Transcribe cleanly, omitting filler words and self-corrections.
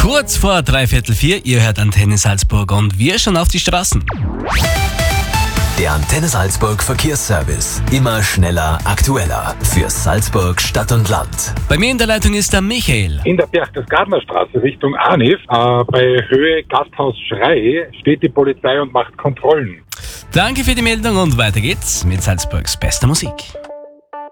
Kurz vor 3/4, ihr hört Antenne Salzburg und wir schauen auf die Straßen. Der Antenne Salzburg Verkehrsservice. Immer schneller, aktueller. Für Salzburg Stadt und Land. Bei mir in der Leitung ist der Michael. In der Berchtesgadenerstraße Richtung Arnif, bei Höhe Gasthaus Schrei, steht die Polizei und macht Kontrollen. Danke für die Meldung und weiter geht's mit Salzburgs bester Musik.